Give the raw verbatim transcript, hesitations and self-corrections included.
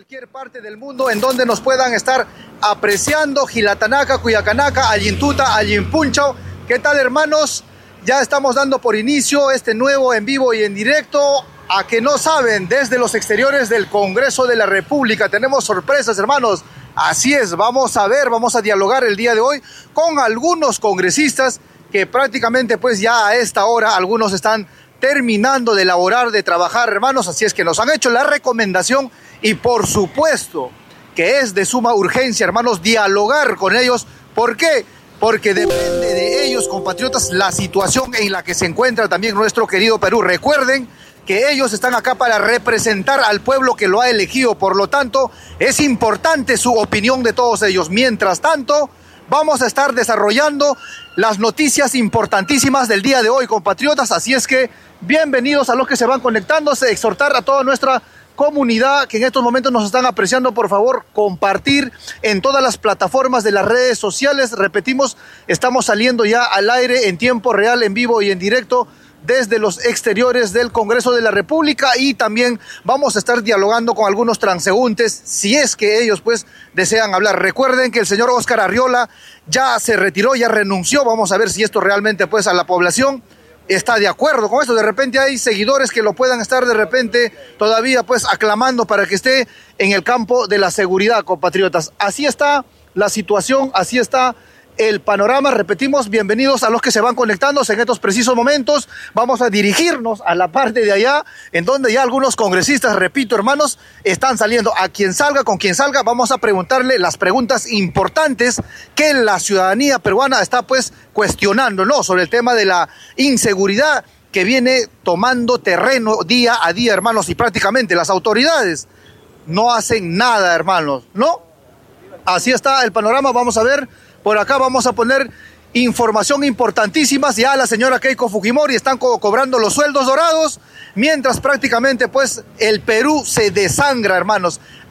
cualquier parte del mundo en donde nos puedan estar apreciando, Gilatanaca, Cuyacanaca, Ayintuta, Ayinpunchao. ¿Qué tal, hermanos? Ya estamos dando por inicio este nuevo en vivo y en directo. A que no saben, desde los exteriores del Congreso de la República tenemos sorpresas, hermanos. Así es, vamos a ver, vamos a dialogar el día de hoy con algunos congresistas que prácticamente pues ya a esta hora algunos están terminando de elaborar, de trabajar, hermanos. Así es que nos han hecho la recomendación y por supuesto que es de suma urgencia, hermanos, dialogar con ellos. ¿Por qué? Porque depende de ellos, compatriotas, la situación en la que se encuentra también nuestro querido Perú. Recuerden que ellos están acá para representar al pueblo que lo ha elegido, por lo tanto, es importante su opinión de todos ellos. Mientras tanto, vamos a estar desarrollando las noticias importantísimas del día de hoy, compatriotas, así es que bienvenidos a los que se van conectándose, exhortar a toda nuestra comunidad que en estos momentos nos están apreciando, por favor, compartir en todas las plataformas de las redes sociales. Repetimos, estamos saliendo ya al aire en tiempo real, en vivo y en directo, desde los exteriores del Congreso de la República, y también vamos a estar dialogando con algunos transeúntes, si es que ellos pues desean hablar. Recuerden que el señor Óscar Arriola ya se retiró, ya renunció. Vamos a ver si esto realmente pues a la población está de acuerdo con esto. De repente hay seguidores que lo puedan estar de repente todavía pues aclamando para que esté en el campo de la seguridad, compatriotas. Así está la situación, así está el panorama. Repetimos, bienvenidos a los que se van conectándose en estos precisos momentos. Vamos a dirigirnos a la parte de allá, en donde ya algunos congresistas, repito, hermanos, están saliendo. A quien salga, con quien salga, vamos a preguntarle las preguntas importantes que la ciudadanía peruana está pues cuestionando, ¿no? Sobre el tema de la inseguridad que viene tomando terreno día a día, hermanos, y prácticamente las autoridades no hacen nada, hermanos, ¿no? Así está el panorama. Vamos a ver. Por acá vamos a poner información importantísima. Ya la señora Keiko Fujimori están co cobrando los sueldos dorados, mientras prácticamente pues el Perú se desangra, hermanos.